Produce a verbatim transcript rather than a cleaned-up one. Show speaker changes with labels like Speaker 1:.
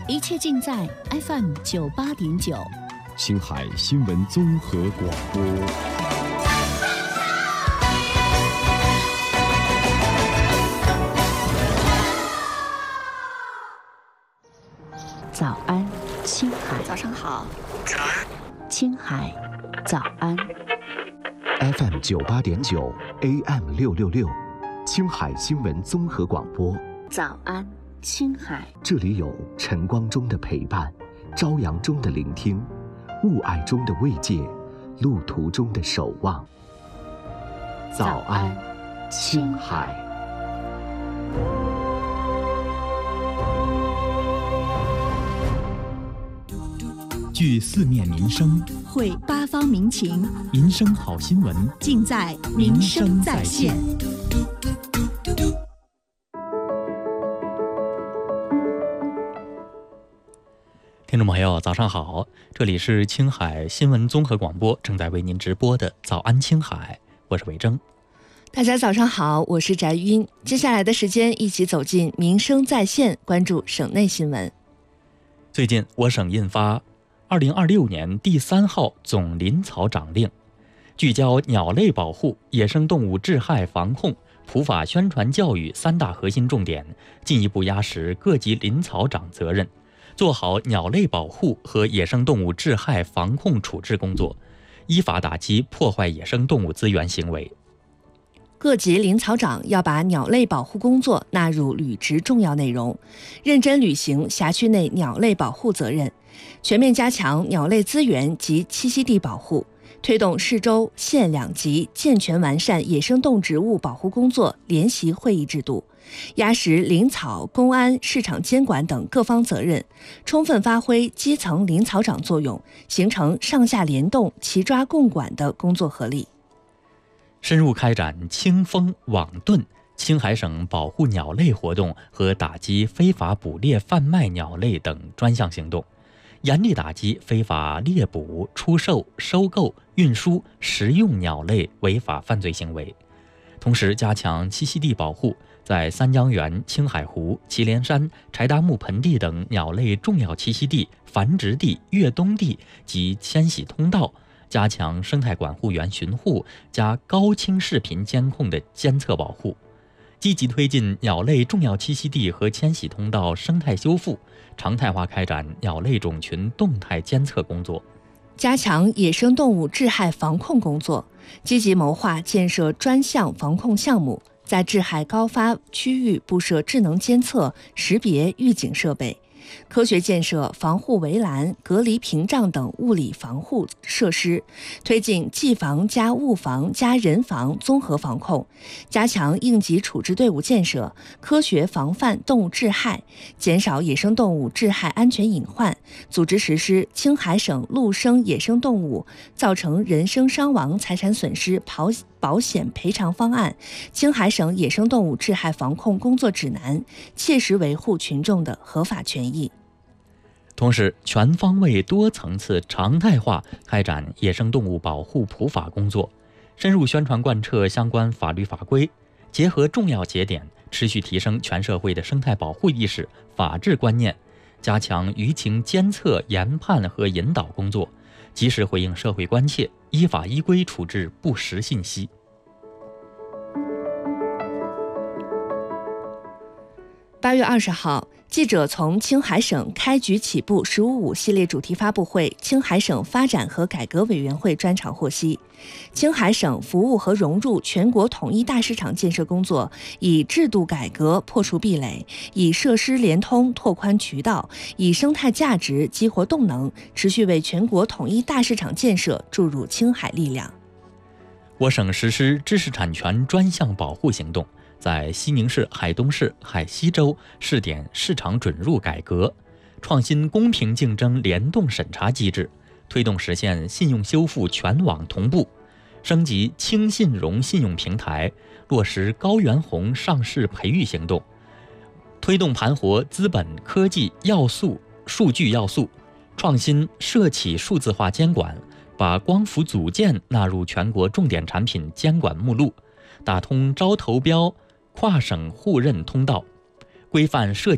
Speaker 1: 一切尽在 F M 九八点九，
Speaker 2: 青海新闻综合广播。
Speaker 1: 早安，青海。
Speaker 3: 早上好。
Speaker 1: 早安，青海。早安。
Speaker 4: F M 九八点九 A M 六六六，青海新闻综合广播。
Speaker 1: 早安，青海。
Speaker 4: 这里有晨光中的陪伴，朝阳中的聆听，雾霭中的慰藉，路途中的守望。早安，青海。
Speaker 5: 聚四面民生，
Speaker 1: 汇八方民情，
Speaker 5: 民生好新闻
Speaker 1: 尽在民生在线。
Speaker 5: 听众朋友早上好，这里是青海新闻综合广播正在为您直播的早安青海，我是韦征。
Speaker 3: 大家早上好，我是翟晕。接下来的时间一起走进民生在线，关注省内新闻。
Speaker 5: 最近我省印发二零二六年第三号总林草长令，聚焦鸟类保护、野生动物治害防控、普法宣传教育三大核心重点，进一步压实各级林草长责任，做好鸟类保护和野生动物治害防控处置工作，依法打击破坏野生动物资源行为。
Speaker 3: 各级林草长要把鸟类保护工作纳入履职重要内容，认真履行辖区内鸟类保护责任，全面加强鸟类资源及栖息地保护，推动市州县两级健全完善野生动植物保护工作联席会议制度，压实林草、公安、市场监管等各方责任，充分发挥基层林草长作用，形成上下联动、齐抓共管的工作合力。
Speaker 5: 深入开展清风网盾、青海省保护鸟类活动和打击非法捕猎贩卖鸟类等专项行动，严厉打击非法猎捕、出售、收购、运输、食用鸟类违法犯罪行为，同时加强栖息地保护，在三江源、青海湖、祁连山、柴达木盆地等鸟类重要栖息地、繁殖地、越冬地及迁徙通道加强生态管护员巡护加高清视频监控的监测保护，积极推进鸟类重要栖息地和迁徙通道生态修复，常态化开展鸟类种群动态监测工作，
Speaker 3: 加强野生动物治害防控工作，积极谋划建设专项防控项目，在治害高发区域布设智能监测、识别、预警设备，科学建设防护围栏、隔离屏障等物理防护设施，推进技防加物防加人防综合防控，加强应急处置队伍建设，科学防范动物治害，减少野生动物治害安全隐患，组织实施青海省陆生野生动物造成人身伤亡财产损失保保险赔偿方案、青海省野生动物治害防控工作指南，切实维护群众的合法权益。
Speaker 5: 同时全方位多层次常态化开展野生动物保护普法工作，深入宣传贯彻相关法律法规，结合重要节点，持续提升全社会的生态保护意识、法治观念，加强舆情监测、研判和引导工作，及时回应社会关切，依法依规处置不实信息。
Speaker 3: 八月二十号，记者从青海省开局起步“十五五”系列主题发布会青海省发展和改革委员会专场获悉，青海省服务和融入全国统一大市场建设工作以制度改革破除壁垒，以设施联通拓宽渠道，以生态价值激活动能，持续为全国统一大市场建设注入青海力量。
Speaker 5: 我省实施知识产权专项保护行动，在西宁市、海东市、海西州试点市场准入改革，创新公平竞争联动审查机制，推动实现信用修复全网同步，升级轻信融信用平台，落实高原红上市培育行动，推动盘活资本、科技要素、数据要素，创新社企数字化监管，把光伏组件纳入全国重点产品监管目录，打通招投标跨省互认通道，规范涉